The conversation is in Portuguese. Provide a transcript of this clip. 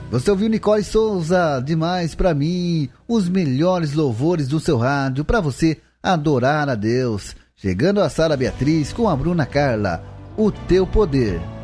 Você ouviu Nicole Souza, Demais Pra Mim, os melhores louvores do seu rádio pra você adorar a Deus. Chegando a Sara Beatriz com a Bruna Carla, O Teu Poder.